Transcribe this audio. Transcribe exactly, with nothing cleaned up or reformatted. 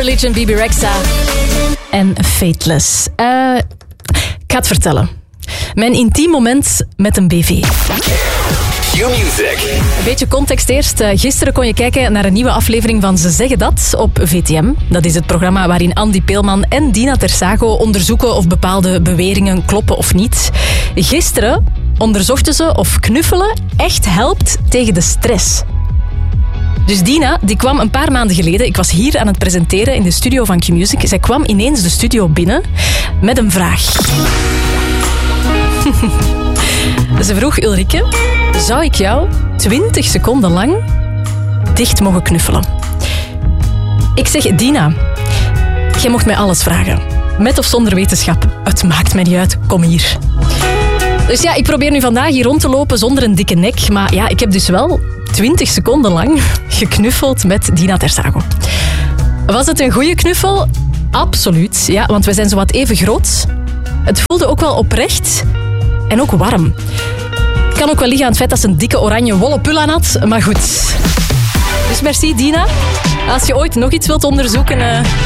Religion, Bibi Rexha en Fateless. Uh, ik ga het vertellen. Mijn intiem moment met een B V. Q-Music. Een beetje context eerst. Uh, gisteren kon je kijken naar een nieuwe aflevering van Ze Zeggen Dat op V T M. Dat is het programma waarin Andy Peelman en Dina Tersago onderzoeken of bepaalde beweringen kloppen of niet. Gisteren onderzochten ze of knuffelen echt helpt tegen de stress. Dus Dina, die kwam een paar maanden geleden, ik was hier aan het presenteren in de studio van Q-Music. Zij kwam ineens de studio binnen met een vraag. Ze vroeg: Ulrike, zou ik jou twintig seconden lang dicht mogen knuffelen? Ik zeg: Dina, jij mocht mij alles vragen. Met of zonder wetenschap. Het maakt mij niet uit, kom hier. Dus ja, ik probeer nu vandaag hier rond te lopen zonder een dikke nek. Maar ja, ik heb dus wel twintig seconden lang geknuffeld met Dina Tersago. Was het een goede knuffel? Absoluut, ja, want wij zijn zowat even groot. Het voelde ook wel oprecht en ook warm. Het kan ook wel liggen aan het feit dat ze een dikke oranje wollen pul aan had, maar goed. Dus merci Dina. Als je ooit nog iets wilt onderzoeken... Uh